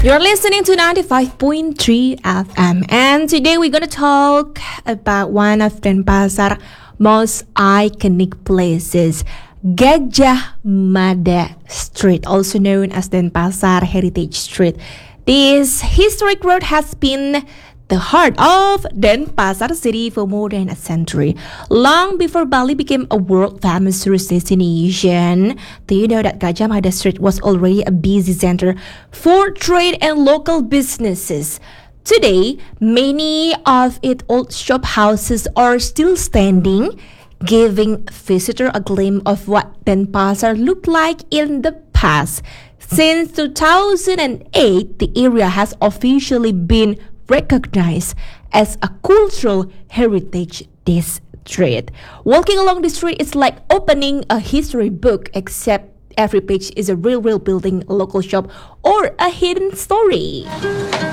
You're listening to 95.3 FM, and today we're gonna talk about one of Denpasar most iconic places, Gajah Mada Street, also known as Denpasar Heritage Street. This historic road has been the heart of Denpasar city for more than a century. Long before Bali became a world-famous tourist destination, do you know that Gajah Mada Street was already a busy center for trade and local businesses? Today, many of its old shop houses are still standing, giving visitor a glimpse of what Denpasar looked like in the past. Since 2008, the area has officially been recognized as a cultural heritage district. Walking along the street is like opening a history book, except every page is a real building, a local shop, or a hidden story.